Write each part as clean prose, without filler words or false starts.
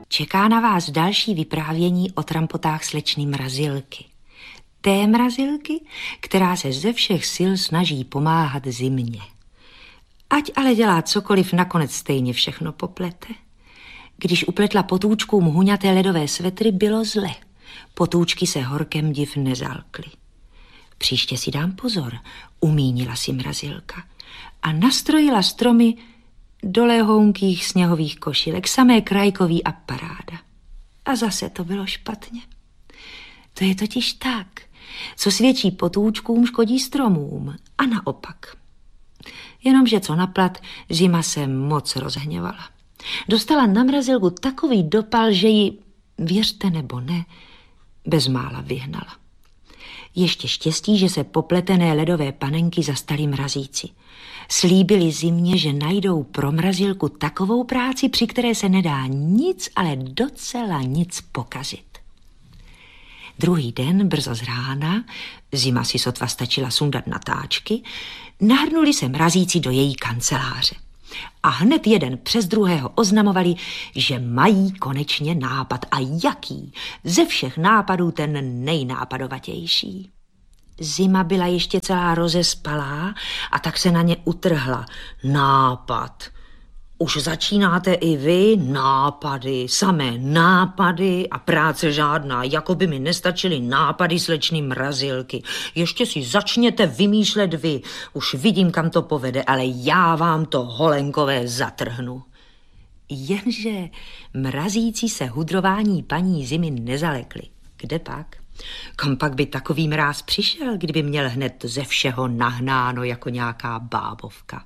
Čeká na vás další vyprávění o trampotách slečny Mrazilky. Té Mrazilky, která se ze všech sil snaží pomáhat zimě. Ať ale dělá cokoliv, nakonec stejně všechno poplete. Když upletla potůčkům huňaté ledové svetry, bylo zle. Potůčky se horkem div nezalkly. Příště si dám pozor, umínila si Mrazilka a nastrojila stromy do lehounkých sněhových košilek, samé krajkový a paráda. A zase to bylo špatně. To je totiž tak, co svědčí potůčkům, škodí stromům a naopak. Jenomže co naplat, zima se moc rozhněvala. Dostala na Mrazilku takový dopal, že ji, věřte nebo ne, bezmála vyhnala. Ještě štěstí, že se popletené ledové panenky zastali mrazíci. Slíbili zimě, že najdou pro Mrazilku takovou práci, při které se nedá nic, ale docela nic pokazit. Druhý den, brzo z rána, zima si sotva stačila sundat natáčky, nahrnuli se mrazíci do její kanceláře. A hned jeden přes druhého oznamovali, že mají konečně nápad. A jaký? Ze všech nápadů ten nejnápadovatější. Zima byla ještě celá rozespalá a tak se na ně utrhla. Nápad. Už začínáte i vy? Nápady, samé nápady a práce žádná, jako by mi nestačily nápady slečny Mrazilky. Ještě si začněte vymýšlet vy, už vidím, kam to povede, ale já vám to holenkové zatrhnu. Jenže mrazící se hudrování paní Zimy nezalekli. Kde pak? Kam pak by takový mráz přišel, kdyby měl hned ze všeho nahnáno jako nějaká bábovka?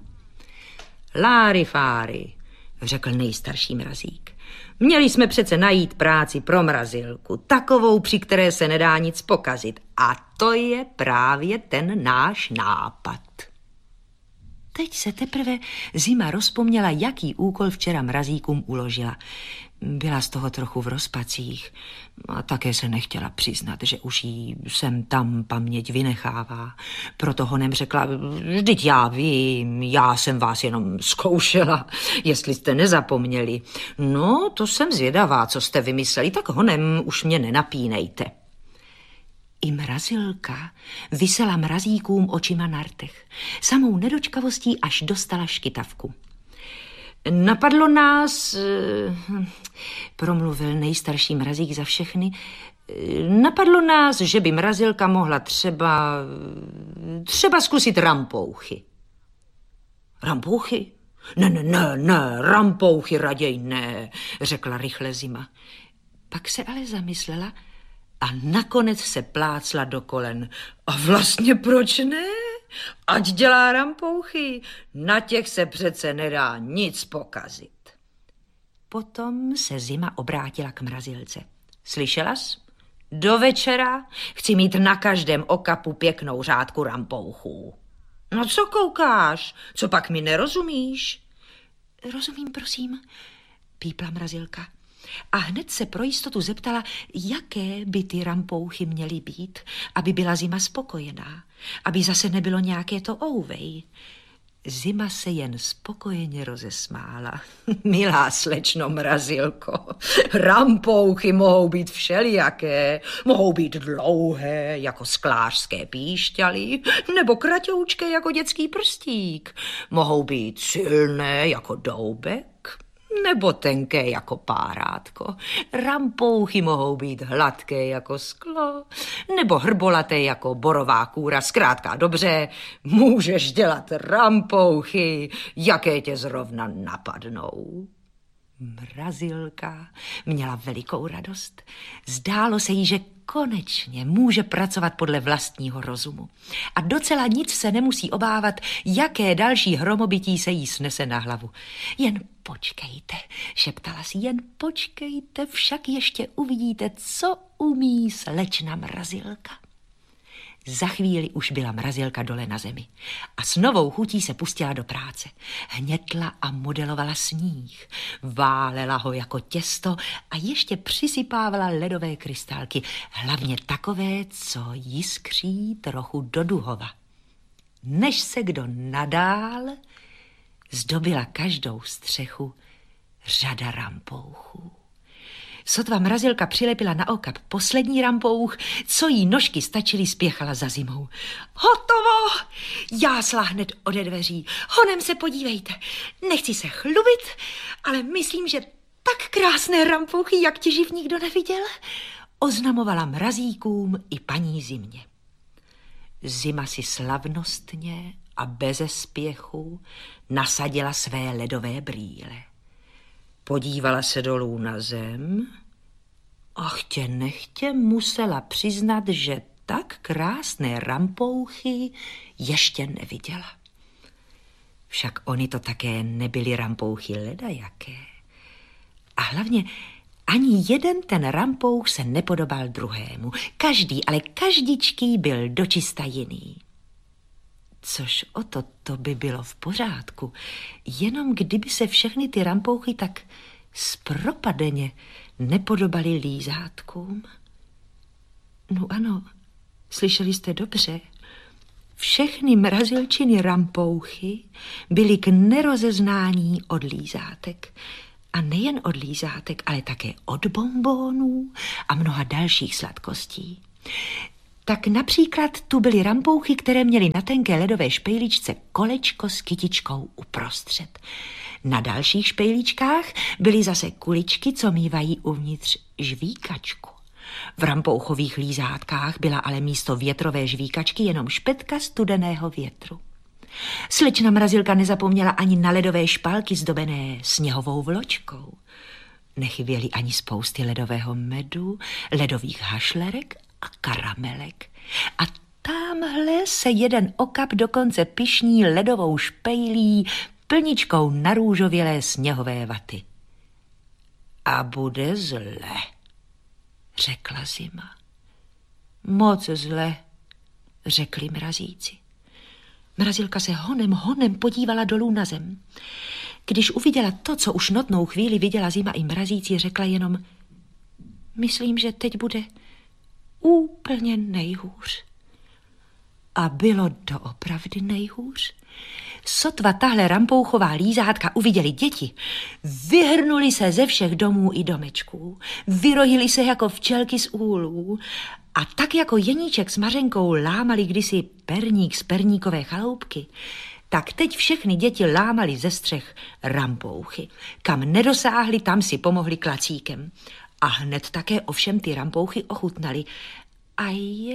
Lári fári, řekl nejstarší mrazík. Měli jsme přece najít práci pro Mrazilku, takovou, při které se nedá nic pokazit. A to je právě ten náš nápad. Teď se teprve Zima rozpomněla, jaký úkol včera mrazíkům uložila. Byla z toho trochu v rozpacích a také se nechtěla přiznat, že už jí sem tam paměť vynechává. Proto honem řekla, vždyť já vím, já jsem vás jenom zkoušela, jestli jste nezapomněli. No, to jsem zvědavá, co jste vymysleli, tak honem už mě nenapínejte. I Mrazilka visela mrazíkům očima na rtech. Samou nedočkavostí až dostala škytavku. Napadlo nás, promluvil nejstarší mrazík za všechny, napadlo nás, že by Mrazilka mohla třeba zkusit rampouchy. Rampouchy? Ne, rampouchy raději ne, řekla rychle Zima. Pak se ale zamyslela a nakonec se plácla do kolen. A vlastně proč ne? Ať dělá rampouchy, na těch se přece nedá nic pokazit. Potom se Zima obrátila k Mrazilce. Slyšelas? Do večera chci mít na každém okapu pěknou řádku rampouchů. No co koukáš? Co pak mi nerozumíš? Rozumím, prosím, pípla Mrazilka. A hned se pro jistotu zeptala, jaké by ty rampouchy měly být, aby byla Zima spokojená, aby zase nebylo nějaké to ouvej. Zima se jen spokojeně rozesmála. Milá slečno Mrazilko, rampouchy mohou být všelijaké, mohou být dlouhé jako sklářské píšťaly, nebo kratoučké jako dětský prstík, mohou být silné jako doubek, nebo tenké jako párátko. Rampouchy mohou být hladké jako sklo, nebo hrbolaté jako borová kůra. Zkrátka dobře, můžeš dělat rampouchy, jaké tě zrovna napadnou. Mrazilka měla velikou radost. Zdálo se jí, že konečně může pracovat podle vlastního rozumu. A docela nic se nemusí obávat, jaké další hromobytí se jí snese na hlavu. Jen počkejte, šeptala si, jen počkejte, však ještě uvidíte, co umí slečna Mrazilka. Za chvíli už byla Mrazilka dole na zemi a s novou chutí se pustila do práce. Hnětla a modelovala sníh, válela ho jako těsto a ještě přisypávala ledové krystálky, hlavně takové, co jiskří trochu do duhova. Než se kdo nadál, zdobila každou střechu řada rampouchů. Sotva mrazilka přilepila na okap poslední rampouch, co jí nožky stačily, spěchala za Zimou. Hotovo! Jásla hned ode dveří. Honem se podívejte. Nechci se chlubit, ale myslím, že tak krásné rampouchy, jak ti živ nikdo neviděl, oznamovala mrazíkům i paní Zimě. Zima si slavnostně a beze spěchu nasadila své ledové brýle. Podívala se dolů na zem a chtě nechtě musela přiznat, že tak krásné rampouchy ještě neviděla. Však oni to také nebyly rampouchy ledajaké. A hlavně ani jeden ten rampouch se nepodobal druhému. Každý, ale každičký byl dočista jiný. Což o to by bylo v pořádku, jenom kdyby se všechny ty rampouchy tak zpropadeně nepodobaly lízátkům. No ano, slyšeli jste dobře. Všechny mrazilčiny rampouchy byly k nerozeznání od lízátek. A nejen od lízátek, ale také od bonbónů a mnoha dalších sladkostí. Tak například tu byly rampouchy, které měly na tenké ledové špejličce kolečko s kytičkou uprostřed. Na dalších špejličkách byly zase kuličky, co mívají uvnitř žvíkačku. V rampouchových lízátkách byla ale místo větrové žvíkačky jenom špetka studeného větru. Slečna mrazilka nezapomněla ani na ledové špalky zdobené sněhovou vločkou. Nechyběly ani spousty ledového medu, ledových hašlerek a karamelek. A támhle se jeden okap dokonce pyšní ledovou špejlí plničkou narůžovělé sněhové vaty. A bude zle, řekla Zima. Moc zle, řekli mrazíci. Mrazilka se honem podívala dolů na zem. Když uviděla to, co už notnou chvíli viděla Zima i mrazíci, řekla jenom: myslím, že teď bude úplně nejhůř. A bylo doopravdy nejhůř. Sotva tahle rampouchová lízátka uviděli děti, vyhrnuli se ze všech domů i domečků, vyrojili se jako včelky z úlů a tak jako Jeníček s Mařenkou lámali kdysi perník z perníkové chaloupky, tak teď všechny děti lámali ze střech rampouchy. Kam nedosáhli, tam si pomohli klacíkem. A hned také ovšem ty rampouchy ochutnali. A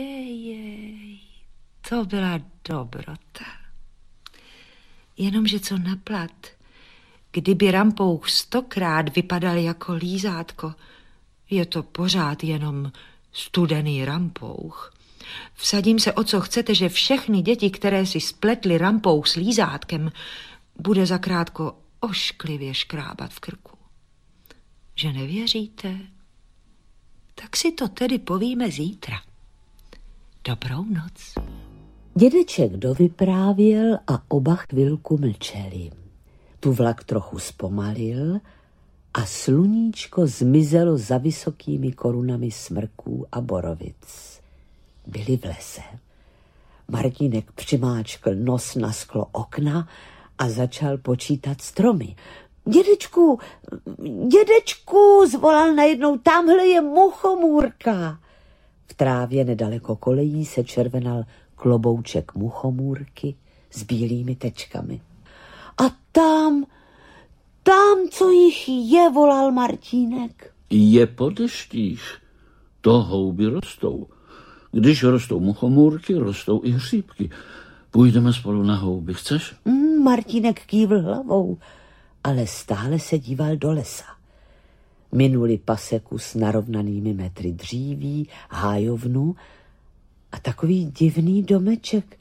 jej, to byla dobrota. Jenomže co naplat, kdyby rampouch 100krát vypadal jako lízátko, je to pořád jenom studený rampouch. Vsadím se, o co chcete, že všechny děti, které si spletly rampouch s lízátkem, bude zakrátko ošklivě škrábat v krku. Že nevěříte? Tak si to tedy povíme zítra. Dobrou noc. Dědeček dovyprávěl a oba chvilku mlčeli. Tu vlak trochu zpomalil a sluníčko zmizelo za vysokými korunami smrků a borovic. Byli v lese. Martínek přimáčkl nos na sklo okna a začal počítat stromy. Dědečku, zvolal najednou, tamhle je muchomůrka. V trávě nedaleko kolejí se červenal klobouček muchomůrky s bílými tečkami. A tam, co jich je, volal Martínek. Je po deštích, to houby rostou. Když rostou muchomůrky, rostou i hříbky. Půjdeme spolu na houby, chceš? Martínek kývl hlavou, ale stále se díval do lesa. Minuli paseku s narovnanými metry dříví, hájovnu a takový divný domeček.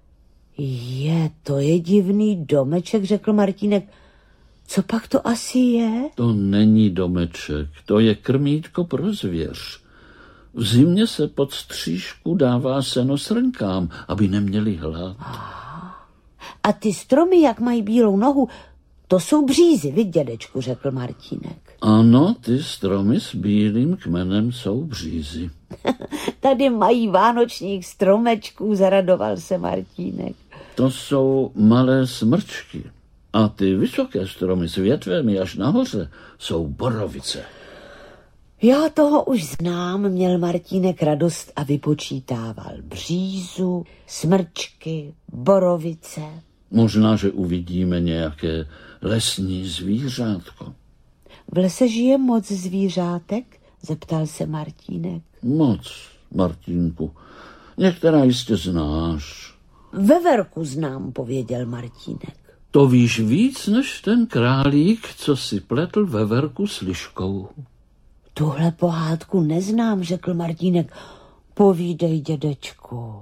To je divný domeček, řekl Martínek. Co pak to asi je? To není domeček, to je krmítko pro zvěř. V zimě se pod stříšku dává seno srnkám, aby neměli hlad. A ty stromy, jak mají bílou nohu, to jsou břízy, viď, dědečku, řekl Martínek. Ano, ty stromy s bílým kmenem jsou břízy. Tady mají vánočních stromečků, zaradoval se Martínek. To jsou malé smrčky. A ty vysoké stromy s větvemi až nahoře jsou borovice. Já toho už znám, měl Martínek radost a vypočítával břízu, smrčky, borovice. Možná, že uvidíme nějaké lesní zvířátko. V lese žije moc zvířátek? Zeptal se Martínek. Moc, Martínku. Některá jistě znáš. Veverku znám, pověděl Martínek. To víš víc než ten králík, co si pletl veverku s liškou. Tuhle pohádku neznám, řekl Martínek. Povídej, dědečku.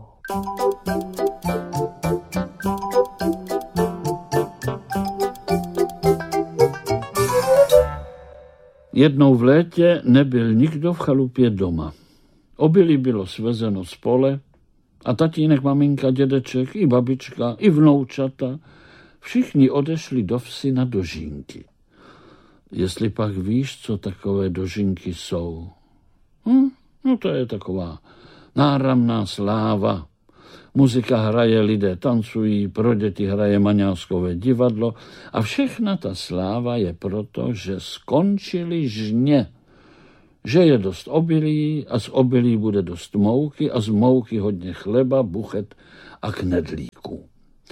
Jednou v létě nebyl nikdo v chalupě doma. Obilí bylo svezeno z pole a tatínek, maminka, dědeček, i babička, i vnoučata, všichni odešli do vsi na dožínky. Jestli pak víš, co takové dožínky jsou. No to je taková náramná sláva. Muzika hraje, lidé tancují, pro děti hraje maňáskové divadlo a všechna ta sláva je proto, že skončily žně. Že je dost obilí a z obilí bude dost mouky a z mouky hodně chleba, buchet a knedlíků.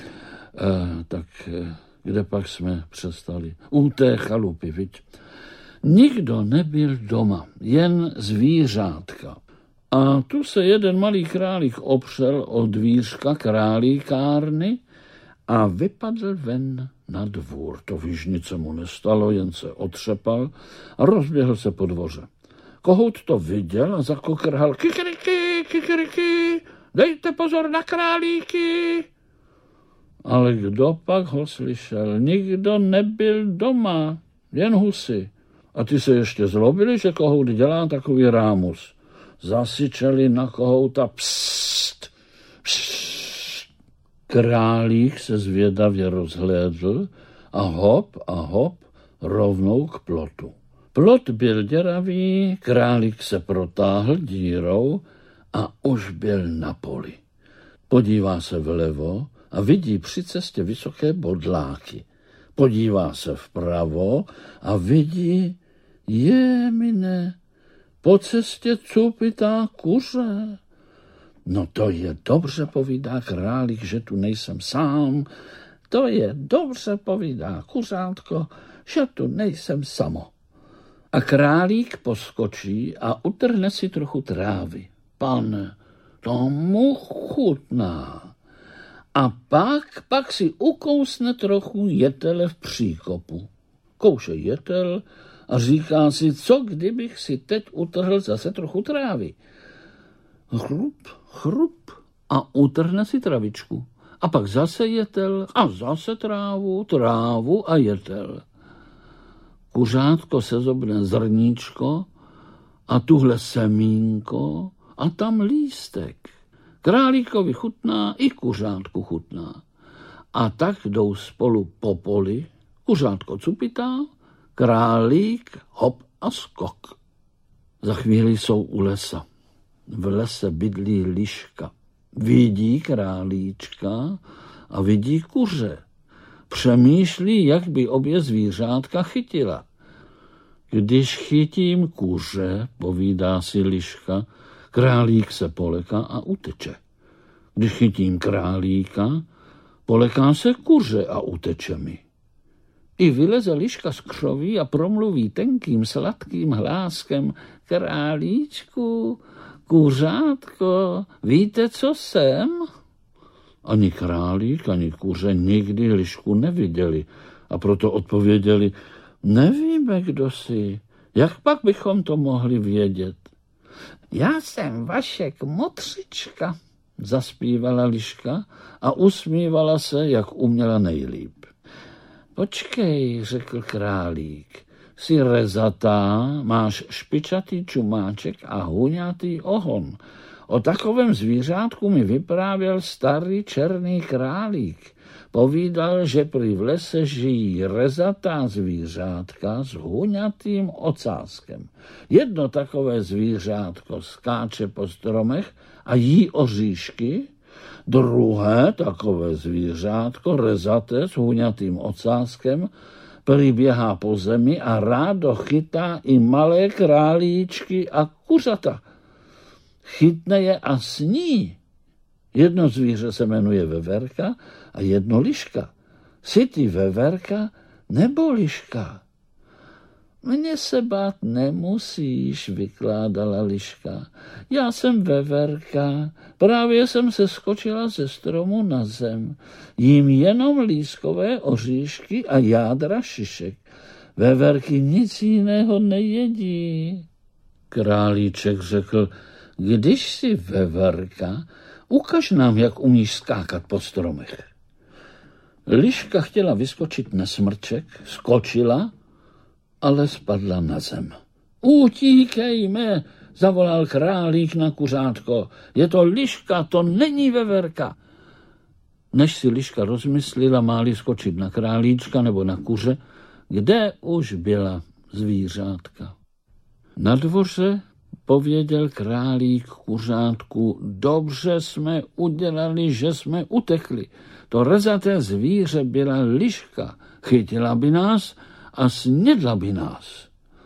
Kde pak jsme přestali? U té chalupy, viď? Nikdo nebyl doma, jen zvířátka. A tu se jeden malý králík opřel o dvířka králíkárny a vypadl ven na dvůr. To víš, nic se mu nestalo, jen se otřepal a rozběhl se po dvoře. Kohout to viděl a zakokrhal: kikiriky, kikiriky, dejte pozor na králíky. Ale kdo pak ho slyšel? Nikdo nebyl doma, jen husy. A ty se ještě zlobili, že kohout dělá takový rámus. Zasyčeli na kohouta: pst, pst. Králík se zvědavě rozhlédl a hop, rovnou k plotu. Plot byl děravý, králík se protáhl dírou a už byl na poli. Podívá se vlevo a vidí při cestě vysoké bodláky. Podívá se vpravo a vidí, jemine, po cestě cupitá kuře. No to je dobře, povídá králík, že tu nejsem sám. To je dobře, povídá kuřátko, že tu nejsem samo. A králík poskočí a utrhne si trochu trávy. Pane, to mu chutná. A pak si ukousne trochu jetele v příkopu. Kouše jetel a říká si, co kdybych si teď utrhl zase trochu trávy. Chrup a utrhne si travičku. A pak zase jetel a zase trávu a jetel. Kuřátko sezobne zrníčko a tuhle semínko a tam lístek. Králíkovi chutná i kuřátku chutná. A tak jdou spolu po poli, kuřátko cupitá, králík hop a skok. Za chvíli jsou u lesa. V lese bydlí liška. Vidí králíčka a vidí kuře. Přemýšlí, jak by obě zvířátka chytila. Když chytím kuře, povídá si liška, králík se poleká a uteče. Když chytím králíka, poleká se kuře a uteče mi. I vyleze liška z křoví a promluví tenkým sladkým hláskem: králíčku, kuřátko, víte, co jsem? Ani králík, ani kuře nikdy lišku neviděli a proto odpověděli: nevíme, kdo jsi. Jak pak bychom to mohli vědět? Já jsem Vašek Motřička, zaspívala liška a usmívala se, jak uměla nejlíp. Počkej, řekl králík, jsi rezatá, máš špičatý čumáček a huňatý ohon. O takovém zvířátku mi vyprávěl starý černý králík. Povídal, že prý v lese žijí rezatá zvířátka s huňatým ocáskem. Jedno takové zvířátko skáče po stromech a jí oříšky, druhé takové zvířátko rezaté s huňatým ocáskem Prý běhá po zemi a rádo chytá i malé králíčky a kuřata. Chytne je a sní. Jedno zvíře se jmenuje veverka a jedno liška. Jsi ty veverka nebo liška? Mně se bát nemusíš, vykládala liška. Já jsem veverka, právě jsem se skočila ze stromu na zem. Jím jenom lískové oříšky a jádra šišek. Veverky nic jiného nejedí. Králíček řekl, když jsi veverka, ukaž nám, jak umíš skákat po stromech. Liška chtěla vyskočit na smrček, skočila, ale spadla na zem. Utíkejme, zavolal králík na kuřátko. Je to liška, to není veverka. Než si liška rozmyslela, máli skočit na králíčka nebo na kuře, kde už byla zvířátka. Na dvoře pověděl králík kuřátku, dobře jsme udělali, že jsme utekli. To rezaté zvíře byla liška, chytila by nás a snědla by nás.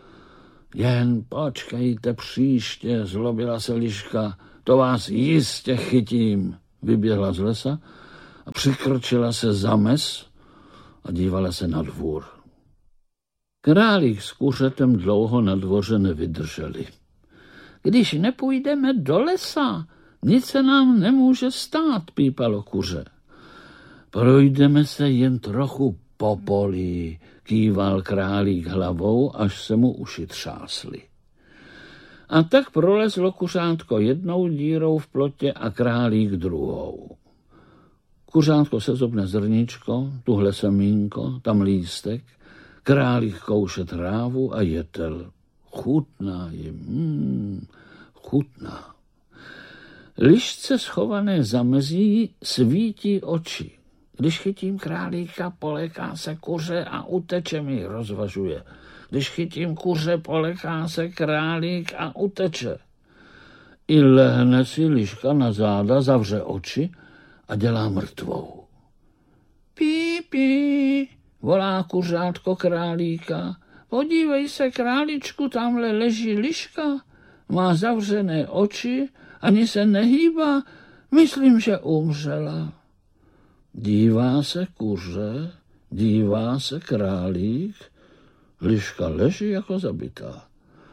Jen počkejte příště, zlobila se liška, to vás jistě chytím. Vyběhla z lesa a přikročila se za mes a dívala se na dvůr. Králík s kuřetem dlouho na dvoře nevydrželi. Když nepůjdeme do lesa, nic se nám nemůže stát, pípalo kuře. Projdeme se jen trochu po poli, kýval králík hlavou, až se mu uši třásly. A tak prolezlo kuřátko jednou dírou v plotě a králík druhou. Kuřátko sezobne zrníčko, tuhle semínko, tam lístek, králík kouše trávu a jetel. Chutná jim, chutná. Lišce schované za mezí svítí oči. Když chytím králíka, poleká se kuře a uteče mi, rozvažuje. Když chytím kuře, poleká se králík a uteče. I lehne si liška na záda, zavře oči a dělá mrtvou. Pí, pí, volá kuřátko králíka. Podívej se, králičku, tamhle leží liška, má zavřené oči, ani se nehýbá, myslím, že umřela. Dívá se kuře, dívá se králík, liška leží jako zabitá.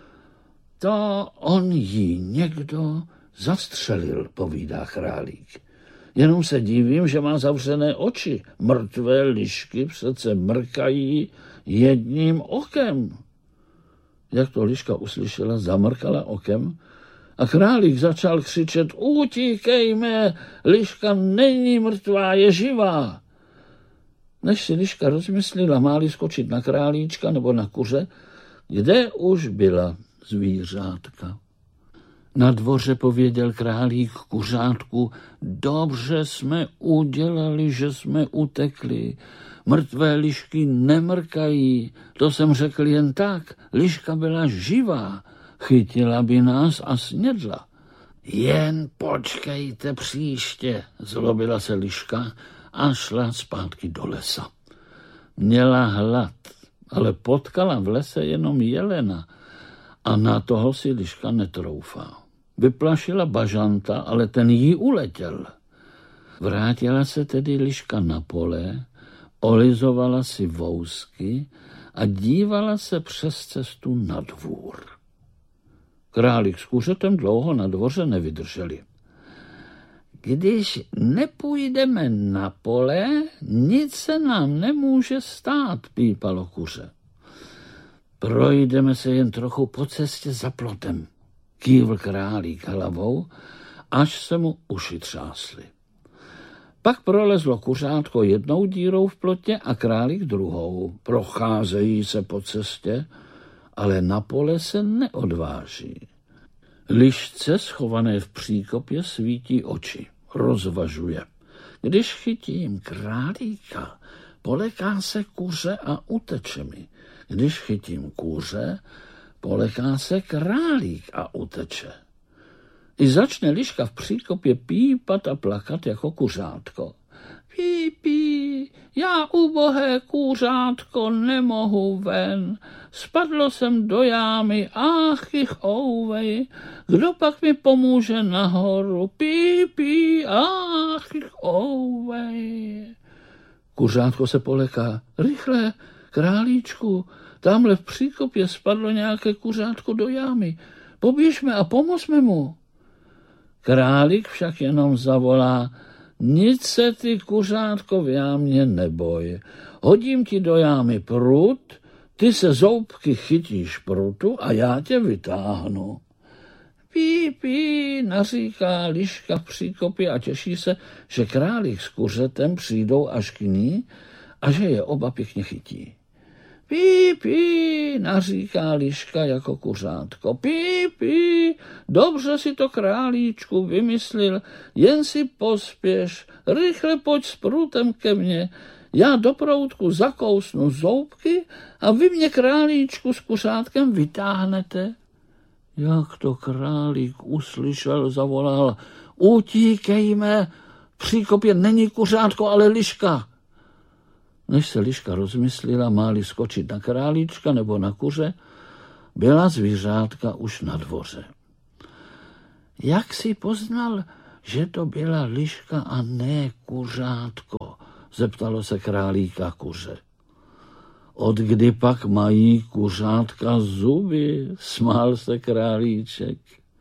To on jí někdo zastřelil, povídá králík. Jenom se divím, že má zavřené oči. Mrtvé lišky přece mrkají jedním okem. Jak to liška uslyšela, zamrkala okem a králík začal křičet, utíkejme, liška není mrtvá, je živá. Než si liška rozmyslela, máli skočit na králíčka nebo na kuře, kde už byla zvířátka. Na dvoře pověděl králík kuřátku, dobře jsme udělali, že jsme utekli. Mrtvé lišky nemrkají, to jsem řekl jen tak, liška byla živá, chytila by nás a snědla. Jen počkejte příště, zlobila se liška a šla zpátky do lesa. Měla hlad, ale potkala v lese jenom jelena a na toho si liška netroufá. Vyplašila bažanta, ale ten jí uletěl. Vrátila se tedy liška na pole, olizovala si vousky a dívala se přes cestu na dvůr. Králík s kuřetem dlouho na dvoře nevydrželi. Když nepůjdeme na pole, nic se nám nemůže stát, pípalo kuře. Projdeme se jen trochu po cestě za plotem, kývl králík hlavou, až se mu uši třásly. Pak prolezlo kuřátko jednou dírou v plotě a králík druhou. Procházejí se po cestě, ale na pole se neodváží. Lišce schované v příkopě svítí oči, rozvažuje. Když chytím králíka, poleká se kuře a uteče mi. Když chytím kuře, poleká se králík a uteče. I začne liška v příkopě pípat a plakat jako kuřátko. Pí, pí, Já ubohé kuřátko nemohu ven, spadlo jsem do jámy, ach jich ouvej, kdo pak mi pomůže nahoru, pí, pí, ach jich ouvej. Kuřátko se poleká, rychle, králíčku, tamhle v příkopě spadlo nějaké kuřátko do jámy, poběžme a pomozme mu. Králík však jenom zavolá, nic se ty, kuřátko, v jámě neboj. Hodím ti do jámy prut, ty se zoubky chytíš prutu a já tě vytáhnu. Pí, pí, naříká liška v příkopě a těší se, že králík s kuřetem přijdou až k ní a že je oba pěkně chytí. Pí, pí, naříká liška jako kuřátko. Pí, pí, dobře si to, králíčku, vymyslil, jen si pospěš, rychle pojď s prutem ke mně, já do proutku zakousnu zoubky a vy mě, králíčku, s kuřátkem vytáhnete. Jak to králík uslyšel, zavolal, utíkejme, v příkopě není kuřátko, ale liška. Než se liška rozmyslila, má-li skočit na králíčka nebo na kuře, byla zvířátka už na dvoře. Jak si poznal, že to byla liška a ne kuřátko? Zeptalo se králíka kuře. Od kdy pak mají kuřátka zuby? Smál se králíček.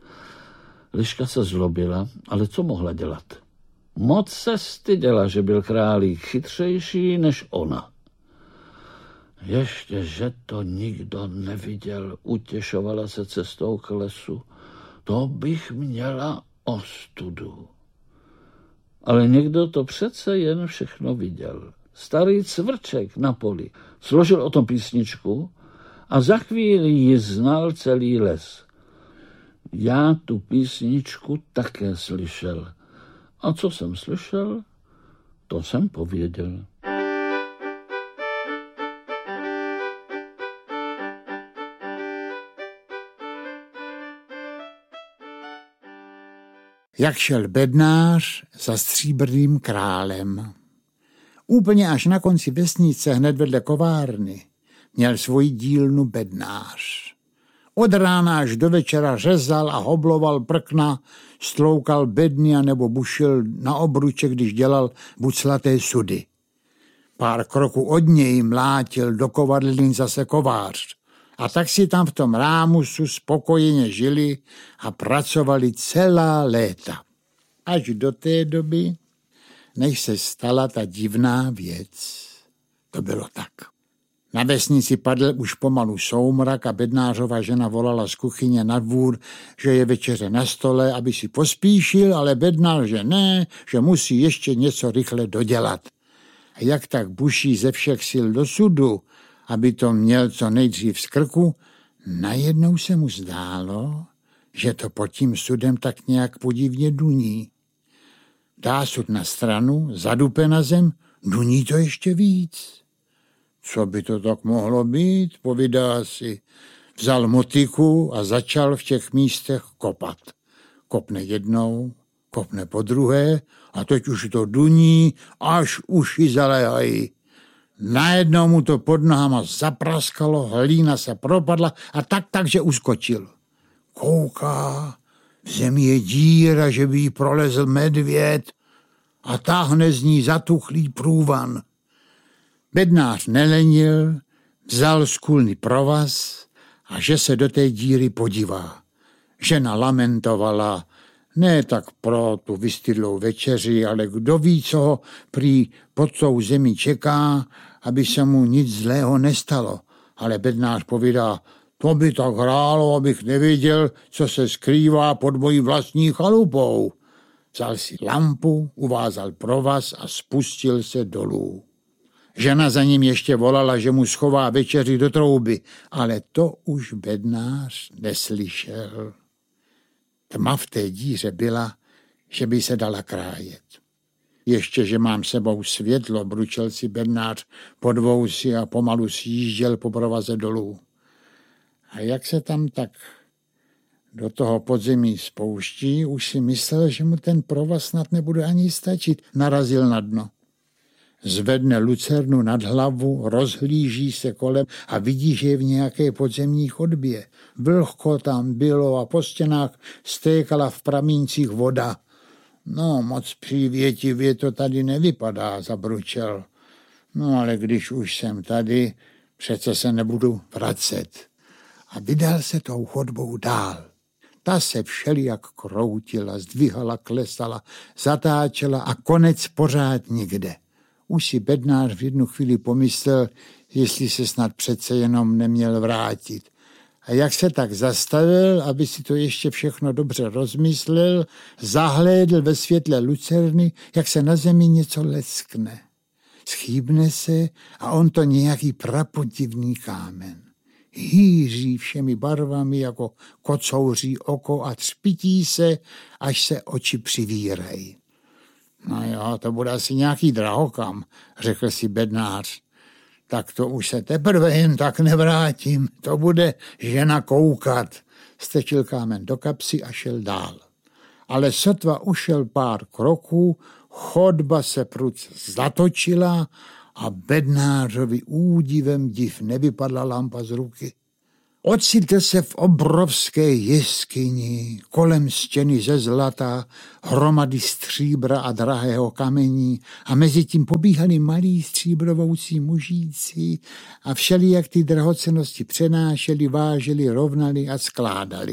Liška se zlobila, ale co mohla dělat? Moc se styděla, že byl králík chytřejší než ona. Ještě, že to nikdo neviděl, utěšovala se cestou k lesu. To bych měla ostudu. Ale někdo to přece jen všechno viděl. Starý cvrček na poli složil o tom písničku a za chvíli ji znal celý les. Já tu písničku také slyšel. A co jsem slyšel, to jsem pověděl. Jak šel bednář za stříbrným králem. Úplně až na konci vesnice, hned vedle kovárny, měl svoji dílnu bednář. Od rána až do večera řezal a hobloval prkna, stloukal bedny a nebo bušil na obruče, když dělal buclaté sudy. Pár kroků od něj mlátil do kovadlin zase kovář. A tak si tam v tom rámusu spokojeně žili a pracovali celá léta. Až do té doby, než se stala ta divná věc. To bylo tak. Na vesnici padl už pomalu soumrak a bednářova žena volala z kuchyně na dvůr, že je večeře na stole, aby si pospíšil, ale bednář, že ne, že musí ještě něco rychle dodělat. A jak tak buší ze všech sil do sudu, aby to měl co nejdřív z krku, najednou se mu zdálo, že to pod tím sudem tak nějak podivně duní. Dá sud na stranu, zadupe na zem, duní to ještě víc. Co by to tak mohlo být, povídá si. Vzal motiku a začal v těch místech kopat. Kopne jednou, kopne po druhé a teď už to duní, až uši zaléhají. Najednou mu to pod nohama zapraskalo, hlína se propadla a takže uskočil. Kouká, v zemi je díra, že by jí prolezl medvěd a táhne z ní zatuchlý průvan. Bednář nelenil, vzal skulný provaz a že se do té díry podívá. Žena lamentovala, ne tak pro tu vystydlou večeři, ale kdo ví, co ho prý pod tou zemi čeká, aby se mu nic zlého nestalo. Ale bednář povídá, to by tak hrálo, abych nevěděl, co se skrývá pod mojí vlastní chalupou. Vzal si lampu, uvázal provaz a spustil se dolů. Žena za ním ještě volala, že mu schová večeři do trouby, ale to už bednář neslyšel. Tma v té díře byla, že by se dala krájet. Ještě, že mám sebou světlo, bručel si bednář pod vousy a pomalu sjížděl po provaze dolů. A jak se tam tak do toho podzemí spouští, už si myslel, že mu ten provaz snad nebude ani stačit. Narazil na dno. Zvedne lucernu nad hlavu, rozhlíží se kolem a vidí, že je v nějaké podzemní chodbě. Vlhko tam bylo a po stěnách stékala v pramíncích voda. No, moc přívětivě to tady nevypadá, zabručel. No, ale když už jsem tady, přece se nebudu vracet. A vydal se tou chodbou dál. Ta se všelijak kroutila, zdvihala, klesala, zatáčela a konec pořád nikde. Už si bednář v jednu chvíli pomyslel, jestli se snad přece jenom neměl vrátit. A jak se tak zastavil, aby si to ještě všechno dobře rozmyslel, zahlédl ve světle lucerny, jak se na zemi něco leskne. Schýbne se a on to nějaký prapodivný kámen. Hýří všemi barvami jako kocouří oko a třpití se, až se oči přivírají. No jo, to bude asi nějaký drahokam, řekl si bednář. Tak to už se teprve jen tak nevrátím, to bude žena koukat. Strčil kámen do kapsy a šel dál. Ale sotva ušel pár kroků, chodba se prudce zatočila a bednářovi údivem div nevypadla lampa z ruky. Ocitl se v obrovské jeskyni, kolem stěny ze zlata, hromady stříbra a drahého kamení a mezi tím pobíhali malí stříbrovoucí mužíci a všelijak ty drahocennosti přenášeli, váželi, rovnali a skládali.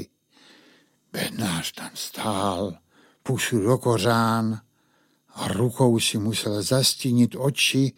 Bednář tam stál, pusu do kořán a rukou si musel zastínit oči,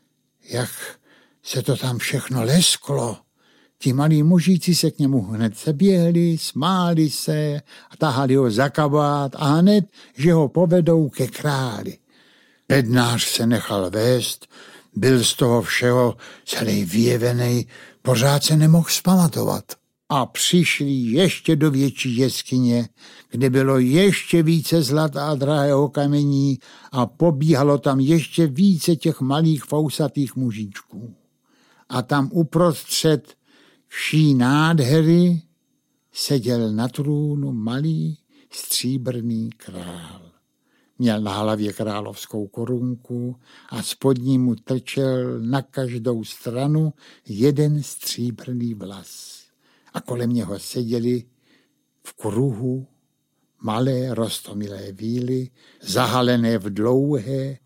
jak se to tam všechno lesklo. Ti malí mužíci se k němu hned seběhli, smáli se a tahali ho za kabát a hned, že ho povedou ke králi. Bednář se nechal vést, byl z toho všeho celý vyjevený, pořád se nemohl vzpamatovat. A přišli ještě do větší jeskyně, kde bylo ještě více zlata a drahého kamení a pobíhalo tam ještě více těch malých fousatých mužičků. A tam uprostřed vší nádhery seděl na trůnu malý stříbrný král. Měl na hlavě královskou korunku a spod ní mu trčel na každou stranu jeden stříbrný vlas. A kolem něho seděli v kruhu malé roztomilé víly, zahalené v dlouhé,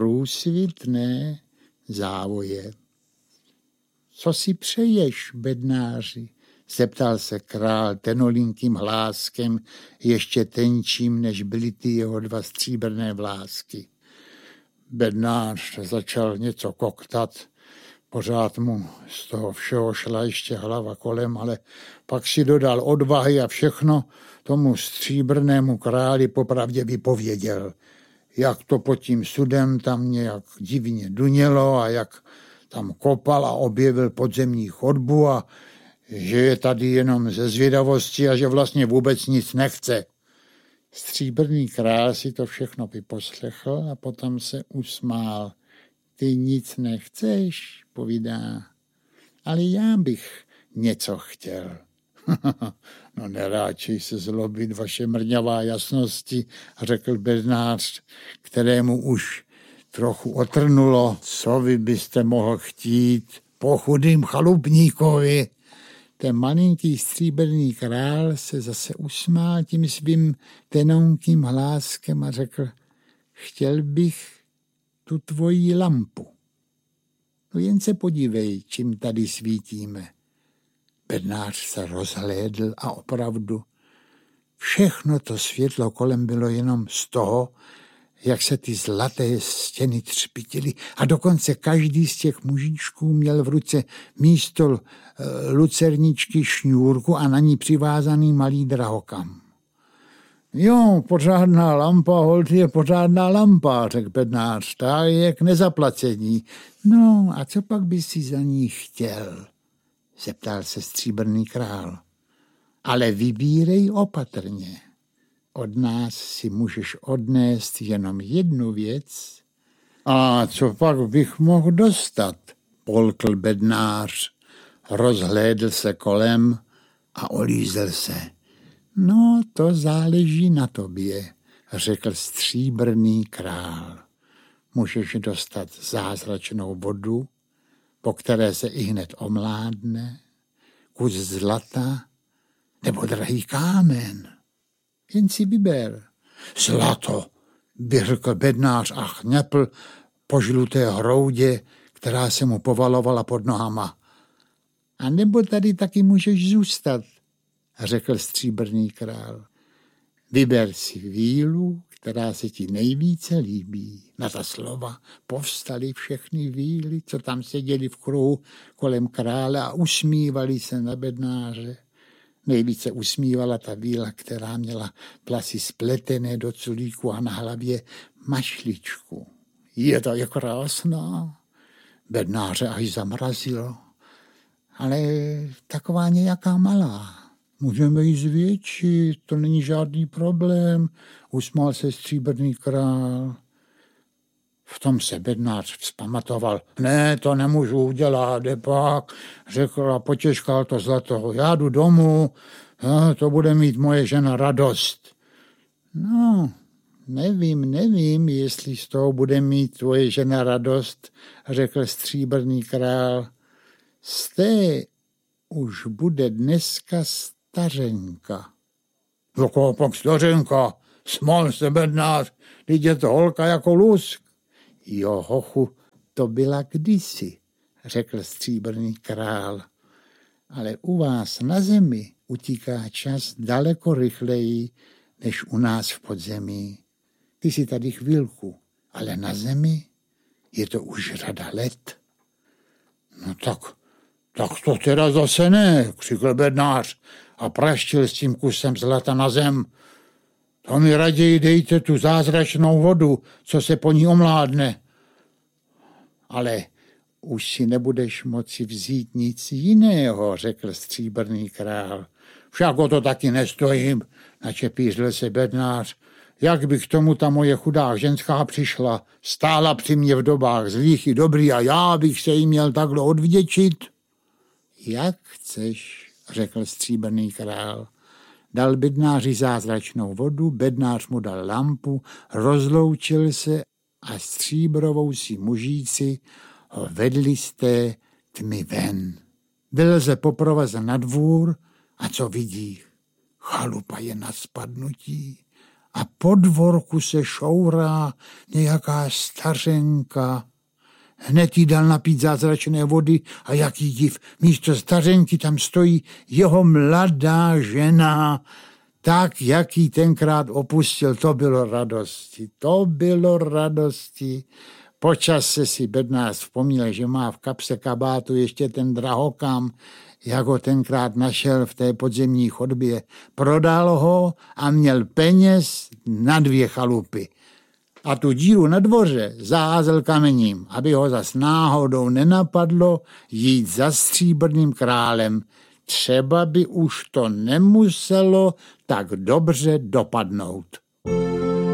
průsvitné závoje. Co si přeješ, bednáři? Zeptal se král tenolinkým hláskem, ještě tenčím, než byly ty jeho dva stříbrné vlásky. Bednář začal něco koktat, pořád mu z toho všeho šla ještě hlava kolem, ale pak si dodal odvahy a všechno tomu stříbrnému králi popravdě vypověděl, jak to pod tím sudem tam nějak divně dunělo a jak tam kopal a objevil podzemní chodbu a že je tady jenom ze zvědavosti a že vlastně vůbec nic nechce. Stříbrný král si to všechno vyposlechl a potom se usmál. Ty nic nechceš, povídá, ale já bych něco chtěl. No neráčej se zlobit, vaše mrňavá jasnosti, řekl bednář, kterému už trochu otrnulo. Co vy byste mohl chtít po chudým chalupníkovi? Ten malinký stříbrný král se zase usmál tím svým tenonkým hláskem a řekl, chtěl bych tu tvoji lampu. No jen se podívej, čím tady svítíme. Bednář se rozhlédl a opravdu všechno to světlo kolem bylo jenom z toho, jak se ty zlaté stěny třpitily a dokonce každý z těch mužičků měl v ruce místo lucerničky šňůrku a na ní přivázaný malý drahokam. Jo, pořádná lampa, holt je pořádná lampa, řekl bednář, ta je k nezaplacení. No a co pak by si za ní chtěl? Zeptal se stříbrný král. Ale vybírej opatrně. Od nás si můžeš odnést jenom jednu věc. A co pak bych mohl dostat? Polkl bednář, rozhlédl se kolem a olízel se. No, to záleží na tobě, řekl stříbrný král. můžeš dostat zázračnou vodu, po které se ihned omládne, kus zlata nebo drahý kámen. Jen si vyber. Zlato, by řekl bednář a chňapl po žluté hroudě, která se mu povalovala pod nohama. A nebo tady taky můžeš zůstat, řekl stříbrný král. Vyber si vílu, která se ti nejvíce líbí. Na ta slova povstali všechny víly, co tam seděli v kruhu kolem krále a usmívali se na bednáře. Nejvíce usmívala ta víla, která měla vlasy spletené do culíku a na hlavě mašličku. Je to je krásná. Bednáře až zamrazilo. Ale taková nějaká malá. Můžeme ji zvětšit, to není žádný problém, usmál se stříbrný král. V tom se bednář vzpamatoval. Ne, to nemůžu udělat, pak, řekl a potěžkal to zlato. Já jdu domů, to bude mít moje žena radost. No, nevím, jestli z toho bude mít tvoje žena radost, řekl stříbrný král. Z té už bude dneska stařenka. Jaká pak stařenka? Smál se bednář, teď je to holka jako lusk. Jo, hochu, to byla kdysi, řekl stříbrný král. Ale u vás na zemi utíká čas daleko rychleji, než u nás v podzemí. Ty jsi tady chvilku, ale na zemi je to už řada let. No tak to teda zase ne, křikl bednář a praštil s tím kusem zlata na zem. To mi raději dejte tu zázračnou vodu, co se po ní omládne. Ale už si nebudeš moci vzít nic jiného, řekl stříbrný král. Však o to taky nestojím, načepířil se bednář. Jak by k tomu ta moje chudá ženská přišla, stála při mě v dobách zlých i dobrý a já bych se jí měl takhle odvděčit? Jak chceš, řekl stříbrný král. Dal bednáři zázračnou vodu, bednář mu dal lampu, rozloučil se a stříbrovou si mužíci ho vedli z té tmy ven. Vyleze poprovaze na dvůr a co vidí? Chalupa je na spadnutí a po dvorku se šourá nějaká stařenka. Hned jí dal napít zázračné vody a jaký div, místo stařenky tam stojí jeho mladá žena, tak, jak jí tenkrát opustil. To bylo radosti. Po čase si bednář vzpomněl, že má v kapse kabátu ještě ten drahokam, jak ho tenkrát našel v té podzemní chodbě. Prodal ho a měl peněz na 2 chalupy. A tu díru na dvoře zaházel kamením, aby ho zas náhodou nenapadlo jít za stříbrným králem. Třeba by už to nemuselo tak dobře dopadnout.